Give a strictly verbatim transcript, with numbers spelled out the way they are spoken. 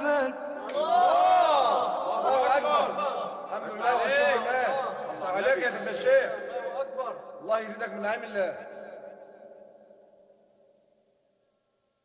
زاد. الله اكبر. الحمد لله والشكر لله. عليك يا سيدنا الشيخ. الله يزيدك من نعيم الله.